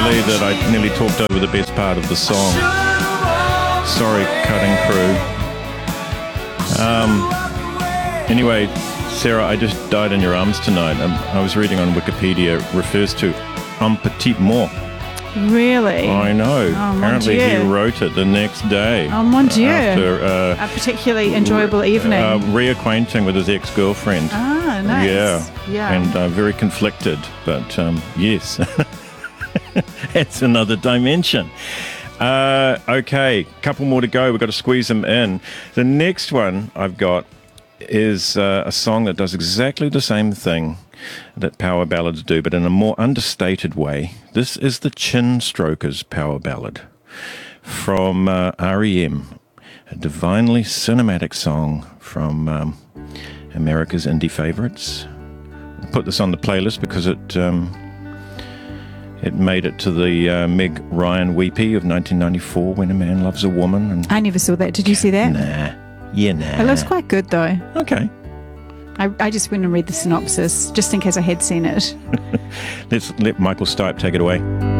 sadly that I nearly talked over the best part of the song. Sorry, cutting crew. Anyway, Sarah, I just died in your arms tonight. I was reading on Wikipedia, it refers to un petit mort. Really? I know. Oh, apparently mon Dieu. he wrote it the next day. Oh, mon Dieu. After A particularly enjoyable evening. reacquainting with his ex-girlfriend. Ah, nice. Yeah. And very conflicted. But yes, it's another dimension. Okay, couple more to go. We've got to squeeze them in. The next one I've got is a song that does exactly the same thing that power ballads do, but in a more understated way. This is the Chin Strokers power ballad from R.E.M., a divinely cinematic song from America's indie favorites. I put this on the playlist because it made it to the Meg Ryan Weepy of 1994, When a Man Loves a Woman. And I never saw that. Did you see that? Nah. It looks quite good, though. Okay. I just went and read the synopsis, just in case I had seen it. Let's let Michael Stipe take it away.